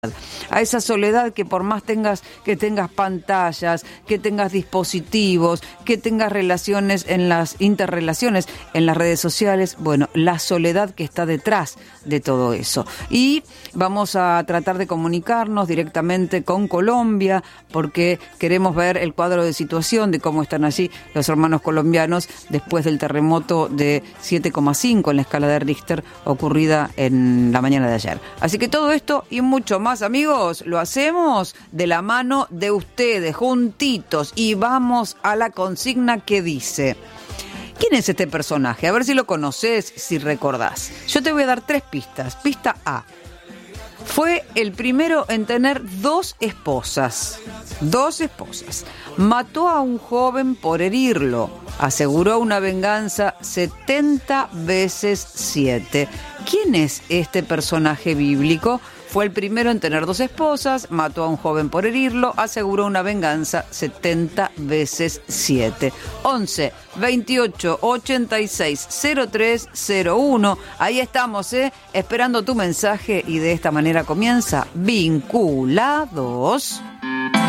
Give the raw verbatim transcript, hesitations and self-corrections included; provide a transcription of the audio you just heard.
a esa soledad que por más tengas que tengas pantallas, que tengas dispositivos, que tengas relaciones en las interrelaciones en las redes sociales, bueno, la soledad que está detrás de todo eso. Y vamos a tratar de comunicarnos directamente con Colombia porque queremos ver el cuadro de situación de cómo están allí los hermanos colombianos después del terremoto de siete coma cinco en la escala de Richter ocurrida en la mañana de ayer. Así que todo esto y mucho más, amigos, lo hacemos de la mano de ustedes, juntitos, y vamos a la consigna que dice: ¿quién es este personaje? A ver si lo conoces, si recordás. Yo te voy a dar tres pistas. Pista A: fue el primero en tener dos esposas. Dos esposas. Mató a un joven por herirlo. Aseguró una venganza setenta veces siete. ¿Quién es este personaje bíblico? Fue el primero en tener dos esposas, mató a un joven por herirlo, aseguró una venganza setenta veces siete. once, veintiocho, ochenta y seis, cero tres cero uno. Ahí estamos, ¿eh? Esperando tu mensaje y de esta manera comienza Vinculados.